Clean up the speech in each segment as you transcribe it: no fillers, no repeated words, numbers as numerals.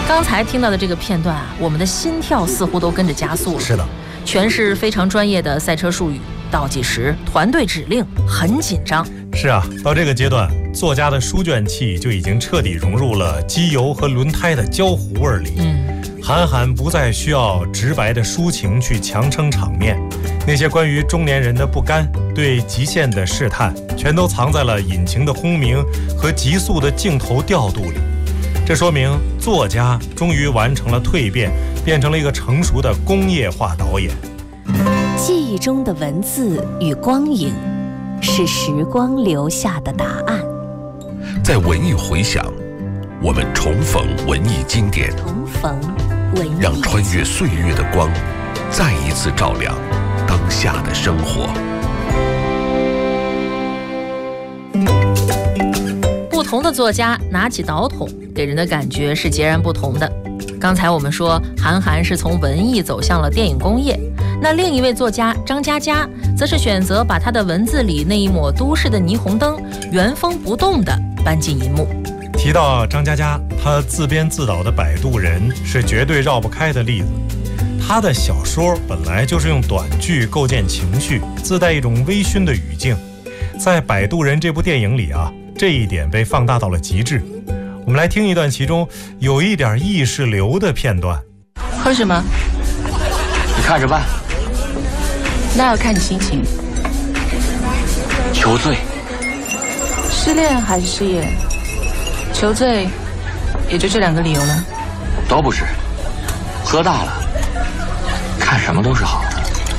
刚才听到的这个片段啊，我们的心跳似乎都跟着加速了。 是的， 全是非常专业的赛车术语，倒计时、团队指令，很紧张。 是啊，到这个阶段，作家的书卷气就已经彻底融入了机油和轮胎的焦糊味里。韩寒不再需要直白的抒情去强撑场面，那些关于中年人的不甘、对极限的试探，全都藏在了引擎的轰鸣和急速的镜头调度里。这说明作家终于完成了蜕变，变成了一个成熟的工业化导演。 记忆中的文字与光影，是时光留下的答案。 在文艺回响，我们重逢文艺经典，让穿越岁月的光再一次照亮当下的生活。 不同的作家拿起导筒，给人的感觉是截然不同的。刚才我们说韩寒是从文艺走向了电影工业，那另一位作家张嘉佳则是选择把他的文字里那一抹都市的霓虹灯原封不动地搬进银幕。 提到张嘉佳，他自编自导的《摆渡人》是绝对绕不开的例子。他的小说本来就是用短句构建情绪，自带一种微醺的语境。在《摆渡人》这部电影里啊，这一点被放大到了极致。我们来听一段其中有一点意识流的片段。 喝什么？ 你看着办。 那要看你心情。 求醉。 失恋还是失业？求醉，也就这2个理由了。 都不是，喝大了，看什么都是好的。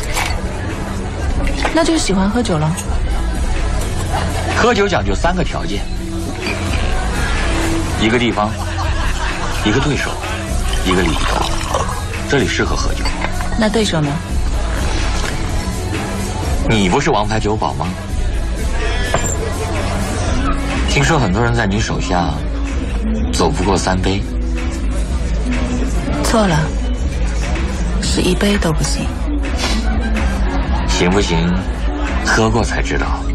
那就是喜欢喝酒了。 喝酒讲究3个条件：一个地方，一个对手，一个理由。这里适合喝酒。 那对手呢？ 你不是王牌酒保吗？听说很多人在你手下走不过3杯。 错了，是1杯都不行。 行不行？喝过才知道。